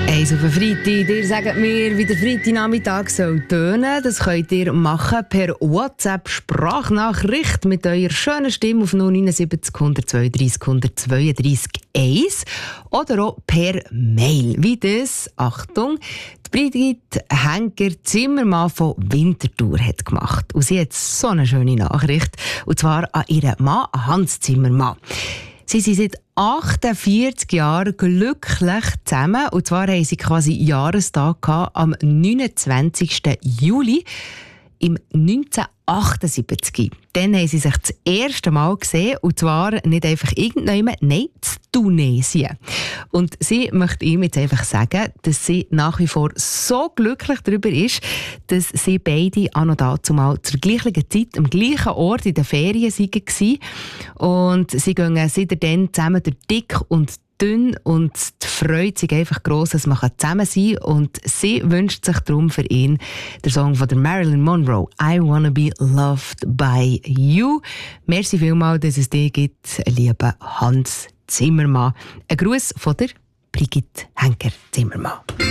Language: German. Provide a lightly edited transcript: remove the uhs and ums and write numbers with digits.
Eins auf den Freitag. Ihr sagt mir, wie der Freitagnachmittag soll tönen. Das könnt ihr machen per WhatsApp-Sprachnachricht mit eurer schönen Stimme auf 079 132 132 1 oder auch per Mail. Wie das, Achtung, die Brigitte Henker-Zimmermann von Winterthur hat gemacht. Und sie hat so eine schöne Nachricht, und zwar an ihren Mann Hans Zimmermann. Sie sind seit 48 Jahren glücklich zusammen. Und zwar haben sie quasi Jahrestag gehabt, am 29. Juli im 1978. Dann haben sie sich das erste Mal gesehen, und zwar nicht einfach irgendjemand, nein, in Tunesien. Und sie möchte ihm jetzt einfach sagen, dass sie nach wie vor so glücklich darüber ist, dass sie beide auch noch dazumal zur gleichen Zeit am gleichen Ort in den Ferien waren. Und sie gehen seitdem zusammen durch dick und dünn, und die Freude ist einfach gross, dass man zusammen sein kann. Und sie wünscht sich darum für ihn den Song von der Marilyn Monroe, «I Wanna Be Loved by You». Merci vielmals, dass es dich gibt, lieber Hans Zimmermann. Ein Gruß von der Brigitte Henker-Zimmermann.